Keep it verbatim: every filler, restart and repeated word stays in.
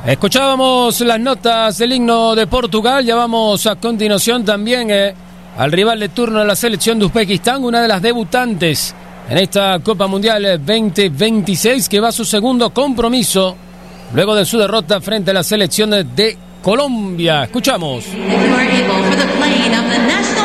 Escuchábamos las notas del himno de Portugal. Ya vamos a continuación también eh, al rival de turno de la selección de Uzbekistán, una de las debutantes en esta Copa Mundial veinte veintiséis, que va a su segundo compromiso luego de su derrota frente a la selección de Colombia. Escuchamos.